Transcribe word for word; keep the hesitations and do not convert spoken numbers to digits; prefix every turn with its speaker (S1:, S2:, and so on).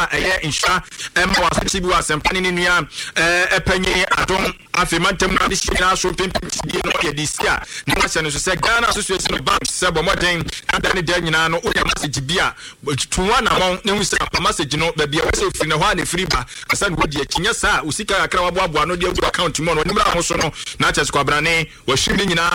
S1: a ɛyɛ insha ɛma wasɛti bi wasɛmpa ne nua ɛpanyin adom afemantam na de hyira so pimpim die no yɛ disia na wahyɛ no so sɛ Ghana Association of Banks sɛ bɔmɔden ada ne da nyinaa no woyɛ message bi a tuwa na mo ne hu sɛ message no ba bia wɔsɛ firi na hɔ a ne firi ba asa no wodi akinya saa usika akra waboaboa no de agu account mu no nimra ho so no na kyɛ sɛ kwabrane wɔhwim ne nyinaa